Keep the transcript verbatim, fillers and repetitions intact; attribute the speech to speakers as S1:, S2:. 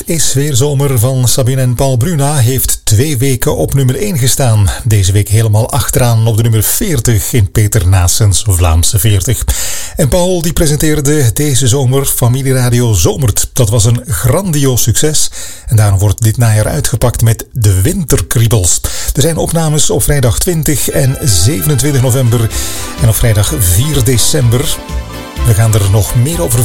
S1: is weer zomer van Sabine en Paul Bruna heeft twee weken op nummer één gestaan. Deze week helemaal achteraan op de nummer veertig in Peter Naessens Vlaamse veertig. En Paul die presenteerde deze zomer Familieradio Zomert. Dat was een grandioos succes en daarom wordt dit najaar uitgepakt met de Winterkriebels. Er zijn opnames op vrijdag twintig en zevenentwintig november en op vrijdag vier december. We gaan er nog meer over